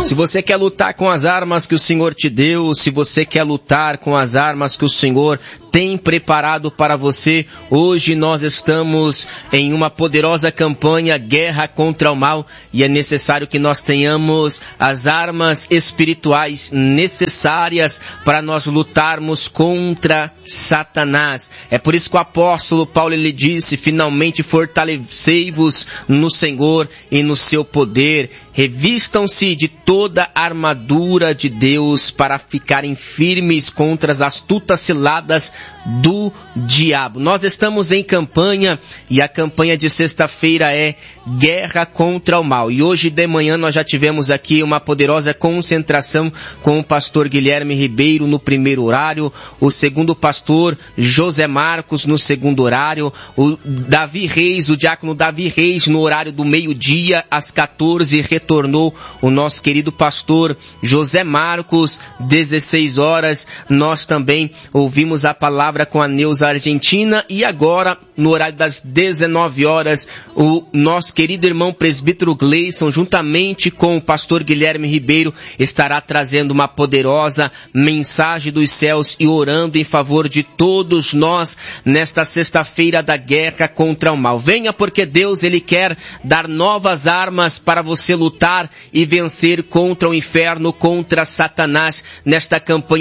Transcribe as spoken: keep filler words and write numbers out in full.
Se você quer lutar com as armas que o Senhor te deu, se você quer lutar com as armas que o Senhor tem preparado para você, hoje nós estamos em uma poderosa campanha, guerra contra o mal, e é necessário que nós tenhamos as armas espirituais necessárias para nós lutarmos contra Satanás. É por isso que o apóstolo Paulo ele disse, finalmente fortalecei-vos no Senhor e no seu poder. Revistam-se de toda a armadura de Deus para ficarem firmes contra as astutas ciladas do diabo. Nós estamos em campanha e a campanha de sexta-feira é guerra contra o mal. E hoje de manhã nós já tivemos aqui uma poderosa concentração com o pastor Guilherme Ribeiro no primeiro horário, o segundo pastor José Marcos no segundo horário, o Davi Reis, o diácono Davi Reis no horário do meio-dia às quatorze, retornou o nosso querido pastor José Marcos, dezesseis horas, nós também ouvimos a palavra com a Neuza Argentina e agora, no horário das dezenove horas, o nosso querido irmão presbítero Gleison, juntamente com o pastor Guilherme Ribeiro, estará trazendo uma poderosa mensagem dos céus e orando em favor de todos nós nesta sexta-feira da guerra contra o mal. Venha porque Deus, Ele quer dar novas armas para você lutar e vencer contra o inferno, contra Satanás nesta campanha